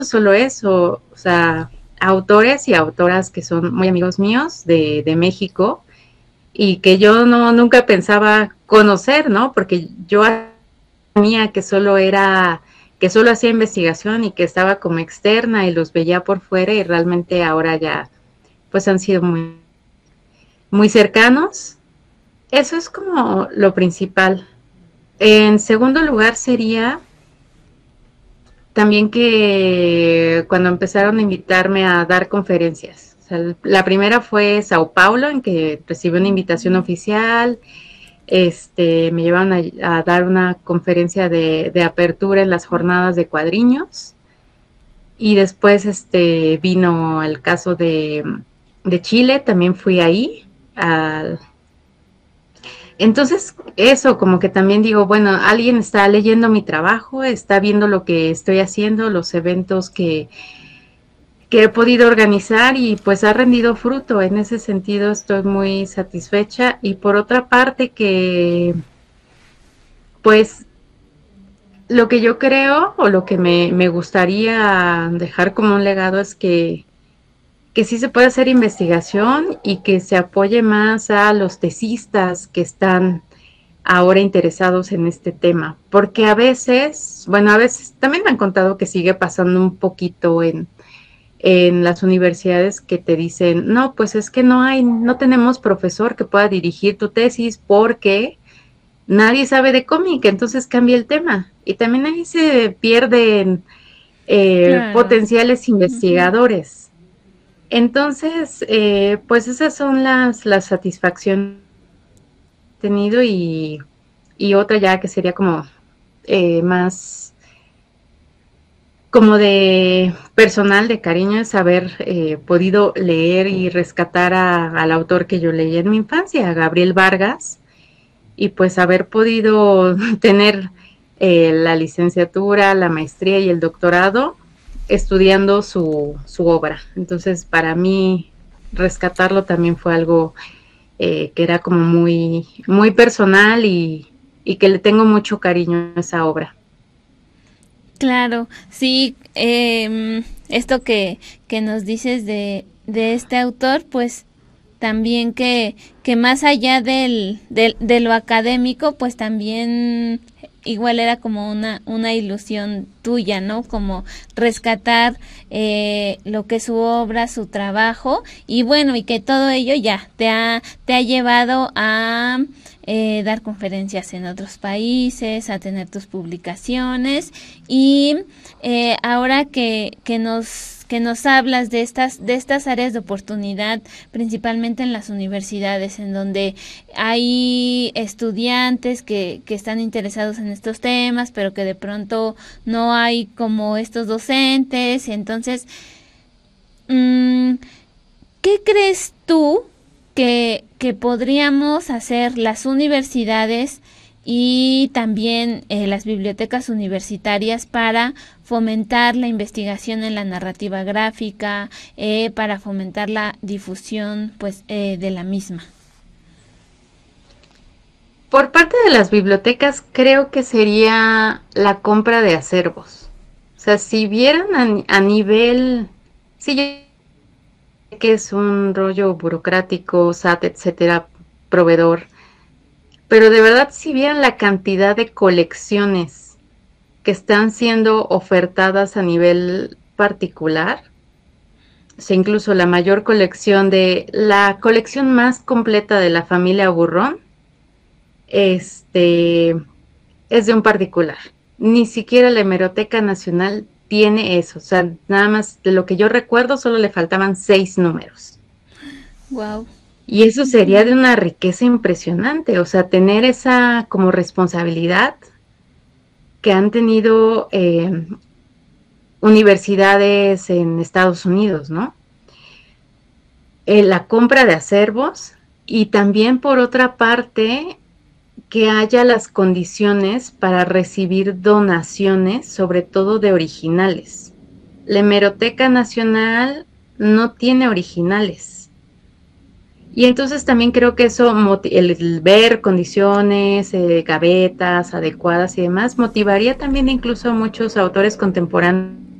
solo eso, o sea, autores y autoras que son muy amigos míos de México y que yo nunca pensaba conocer, ¿no? Porque yo mía que solo hacía investigación y que estaba como externa y los veía por fuera y realmente ahora ya pues han sido muy cercanos. Eso es como lo principal. En segundo lugar sería también que cuando empezaron a invitarme a dar conferencias. O sea, la primera fue Sao Paulo, en que recibí una invitación oficial. Me llevaron a dar una conferencia de apertura en las jornadas de cuadriños. Y después vino el caso de Chile, también fui ahí. Entonces, eso, como que también digo, bueno, alguien está leyendo mi trabajo, está viendo lo que estoy haciendo, los eventos que he podido organizar y pues ha rendido fruto. En ese sentido estoy muy satisfecha. Y por otra parte que, pues, lo que yo creo o lo que me gustaría dejar como un legado es que sí se puede hacer investigación y que se apoye más a los tesistas que están ahora interesados en este tema, porque a veces también me han contado que sigue pasando un poquito en las universidades que te dicen, no, pues es que no tenemos profesor que pueda dirigir tu tesis porque nadie sabe de cómic, entonces cambia el tema. Y también ahí se pierden Claro. potenciales Ujú. investigadores. Entonces, pues esas son las satisfacciones que he tenido y otra ya que sería como más como de personal, de cariño, es haber podido leer y rescatar al autor que yo leí en mi infancia, a Gabriel Vargas, y pues haber podido tener la licenciatura, la maestría y el doctorado estudiando su obra. Entonces, para mí, rescatarlo también fue algo que era como muy personal y que le tengo mucho cariño a esa obra. Claro, sí, esto que nos dices de este autor, pues también que más allá de lo académico, pues también igual era como una ilusión tuya, ¿no? Como rescatar lo que es su obra, su trabajo, y bueno, y que todo ello ya te ha llevado a dar conferencias en otros países, a tener tus publicaciones y ahora que nos hablas de estas áreas de oportunidad, principalmente en las universidades, en donde hay estudiantes que están interesados en estos temas, pero que de pronto no hay como estos docentes, entonces, mmm, ¿qué crees tú que podríamos hacer las universidades y también las bibliotecas universitarias para fomentar la investigación en la narrativa gráfica, para fomentar la difusión pues de la misma? Por parte de las bibliotecas, creo que sería la compra de acervos. O sea, si vieran a nivel, sí, yo sé que es un rollo burocrático, SAT, etcétera, proveedor, pero de verdad, si vieran la cantidad de colecciones que están siendo ofertadas a nivel particular, o sea, incluso la colección más completa de la familia Burrón, este, es de un particular. Ni siquiera la Hemeroteca Nacional tiene eso. O sea, nada más de lo que yo recuerdo, solo le faltaban 6 números. Wow. Y eso sería de Uh-huh. una riqueza impresionante. O sea, tener esa como responsabilidad que han tenido universidades en Estados Unidos, ¿no? La compra de acervos y también por otra parte que haya las condiciones para recibir donaciones, sobre todo de originales. La Hemeroteca Nacional no tiene originales. Y entonces también creo que eso, el ver condiciones, gavetas adecuadas y demás, motivaría también incluso a muchos autores contemporáneos